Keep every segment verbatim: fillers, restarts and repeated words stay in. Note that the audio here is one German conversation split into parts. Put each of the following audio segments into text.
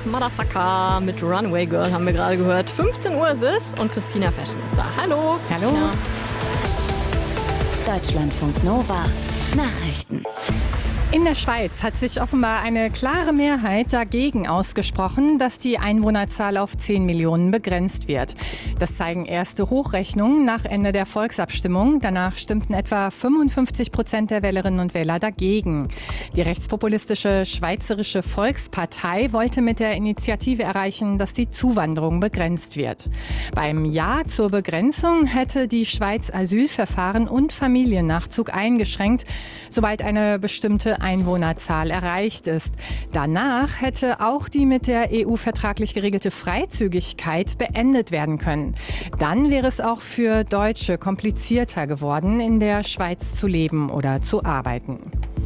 Motherfucker mit Runaway Girl haben wir gerade gehört. fünfzehn Uhr ist es und Christina Fashion ist da. Hallo. Hallo. Ja. Deutschlandfunk Nova Nachrichten. In der Schweiz hat sich offenbar eine klare Mehrheit dagegen ausgesprochen, dass die Einwohnerzahl auf zehn Millionen begrenzt wird. Das zeigen erste Hochrechnungen nach Ende der Volksabstimmung. Danach stimmten etwa fünfundfünfzig Prozent der Wählerinnen und Wähler dagegen. Die rechtspopulistische Schweizerische Volkspartei wollte mit der Initiative erreichen, dass die Zuwanderung begrenzt wird. Beim Ja zur Begrenzung hätte die Schweiz Asylverfahren und Familiennachzug eingeschränkt, sobald eine bestimmte Einwohnerzahl erreicht ist. Danach hätte auch die mit der E U vertraglich geregelte Freizügigkeit beendet werden können. Dann wäre es auch für Deutsche komplizierter geworden, in der Schweiz zu leben oder zu arbeiten.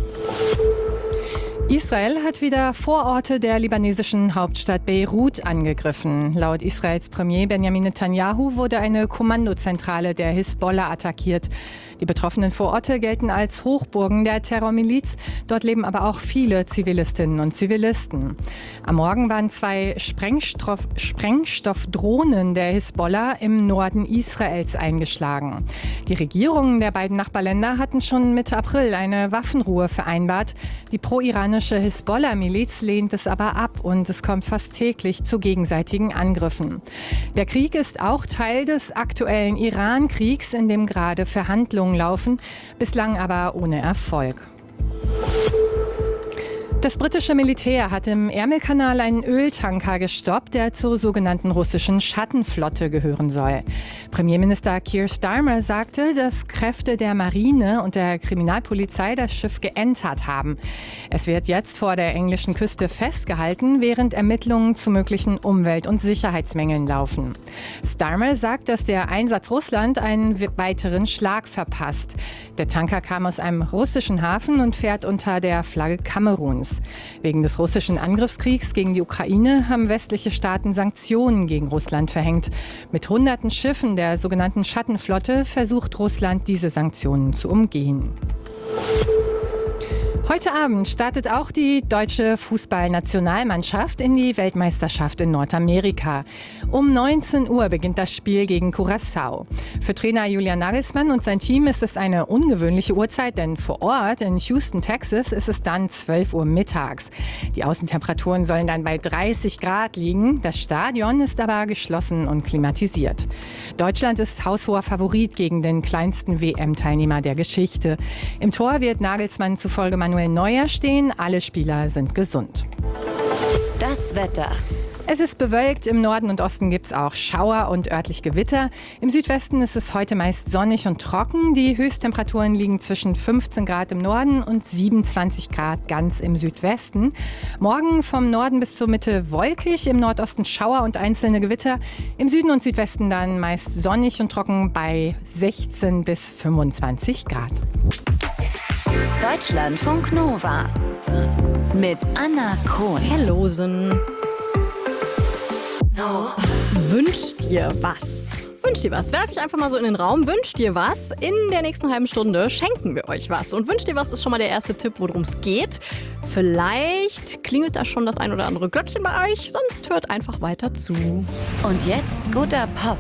Israel hat wieder Vororte der libanesischen Hauptstadt Beirut angegriffen. Laut Israels Premier Benjamin Netanyahu wurde eine Kommandozentrale der Hisbollah attackiert. Die betroffenen Vororte gelten als Hochburgen der Terrormiliz. Dort leben aber auch viele Zivilistinnen und Zivilisten. Am Morgen waren zwei Sprengstoff, Sprengstoffdrohnen der Hisbollah im Norden Israels eingeschlagen. Die Regierungen der beiden Nachbarländer hatten schon Mitte April eine Waffenruhe vereinbart. Die pro-iranische Hisbollah-Miliz lehnt es aber ab und es kommt fast täglich zu gegenseitigen Angriffen. Der Krieg ist auch Teil des aktuellen Iran-Kriegs, in dem gerade Verhandlungen laufen, bislang aber ohne Erfolg. Das britische Militär hat im Ärmelkanal einen Öltanker gestoppt, der zur sogenannten russischen Schattenflotte gehören soll. Premierminister Keir Starmer sagte, dass Kräfte der Marine und der Kriminalpolizei das Schiff geentert haben. Es wird jetzt vor der englischen Küste festgehalten, während Ermittlungen zu möglichen Umwelt- und Sicherheitsmängeln laufen. Starmer sagt, dass der Einsatz Russland einen weiteren Schlag verpasst. Der Tanker kam aus einem russischen Hafen und fährt unter der Flagge Kameruns. Wegen des russischen Angriffskriegs gegen die Ukraine haben westliche Staaten Sanktionen gegen Russland verhängt. Mit hunderten Schiffen der sogenannten Schattenflotte versucht Russland, diese Sanktionen zu umgehen. Heute Abend startet auch die deutsche Fußballnationalmannschaft in die Weltmeisterschaft in Nordamerika. Um neunzehn Uhr beginnt das Spiel gegen Curaçao. Für Trainer Julian Nagelsmann und sein Team ist es eine ungewöhnliche Uhrzeit, denn vor Ort in Houston, Texas, ist es dann zwölf Uhr mittags. Die Außentemperaturen sollen dann bei dreißig Grad liegen. Das Stadion ist aber geschlossen und klimatisiert. Deutschland ist haushoher Favorit gegen den kleinsten W M-Teilnehmer der Geschichte. Im Tor wird Nagelsmann zufolge Manuel Neuer stehen. Alle Spieler sind gesund. Das Wetter. Es ist bewölkt, im Norden und Osten gibt es auch Schauer und örtlich Gewitter. Im Südwesten ist es heute meist sonnig und trocken. Die Höchsttemperaturen liegen zwischen fünfzehn Grad im Norden und siebenundzwanzig Grad ganz im Südwesten. Morgen vom Norden bis zur Mitte wolkig, im Nordosten Schauer und einzelne Gewitter. Im Süden und Südwesten dann meist sonnig und trocken bei sechzehn bis fünfundzwanzig Grad. Deutschlandfunk Nova mit Anna Krohn. Hellosen. No. Wünscht dir was? Wünscht dir was? Werf ich einfach mal so in den Raum. Wünscht dir was? In der nächsten halben Stunde schenken wir euch was. Und wünscht dir was ist schon mal der erste Tipp, worum es geht. Vielleicht klingelt da schon das ein oder andere Glöckchen bei euch. Sonst hört einfach weiter zu. Und jetzt guter Pop.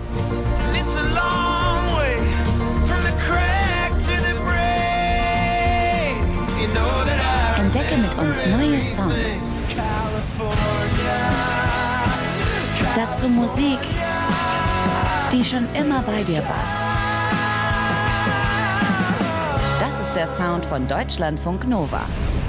Entdecke mit uns neue Songs. Dazu Musik, die schon immer bei dir war. Das ist der Sound von Deutschlandfunk Nova.